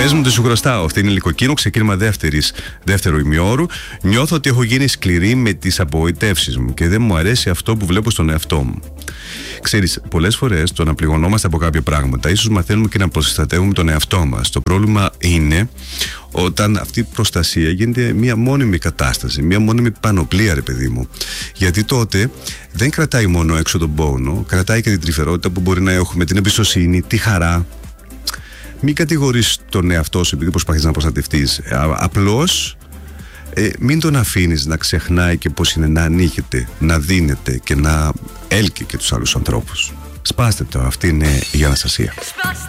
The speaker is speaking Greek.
Πες μου, τι σου χρωστάω. Αυτή είναι Λυκοκίνο, ξεκίνημα δεύτερου ημιώρου. Νιώθω ότι έχω γίνει σκληρή με τις απογοητεύσεις μου και δεν μου αρέσει αυτό που βλέπω στον εαυτό μου. Ξέρεις, πολλές φορές το να πληγωνόμαστε από κάποια πράγματα, ίσως μαθαίνουμε και να προστατεύουμε τον εαυτό μας. Το πρόβλημα είναι όταν αυτή η προστασία γίνεται μια μόνιμη κατάσταση, μια μόνιμη πανοπλία, ρε παιδί μου. Γιατί τότε δεν κρατάει μόνο έξω τον πόνο, κρατάει και την τρυφερότητα που μπορεί να έχουμε, την εμπιστοσύνη, τη χαρά. Μην κατηγορείς τον εαυτό σου επειδή προσπαθείς να προστατευτείς. Απλώς μην τον αφήνεις να ξεχνάει και πώς είναι να ανοίγεται, να δίνεται και να έλκει και τους άλλους ανθρώπους. Σπάστε το, αυτή είναι η Αναστασία.